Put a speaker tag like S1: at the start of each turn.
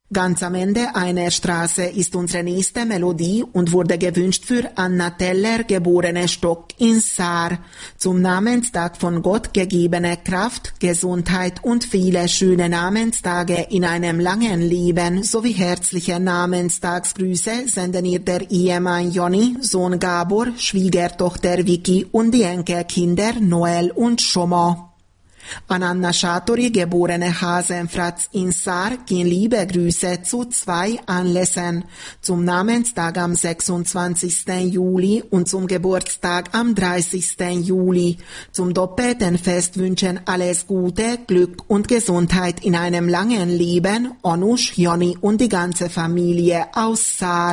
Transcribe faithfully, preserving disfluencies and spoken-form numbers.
S1: Ganz am Ende einer Straße ist unsere nächste Melodie und wurde gewünscht für Anna Teller, geborene Stock in Saar. Zum Namenstag von Gott gegebene Kraft, Gesundheit und viele schöne Namenstage in einem langen Leben sowie herzliche Namenstagsgrüße senden ihr der Ehemann Jonny, Sohn Gabor, Schwiegertochter Vicky und die Enkelkinder Noel und Schomo. An Anna Schatori, geborene Hasenfratz in Saar, gehen liebe Grüße zu zwei Anlässen. Zum Namenstag am sechsundzwanzigsten Juli und zum Geburtstag am dreißigsten Juli. Zum doppelten Fest wünschen alles Gute, Glück und Gesundheit in einem langen Leben Onusch, Jonny und die ganze Familie aus Saar.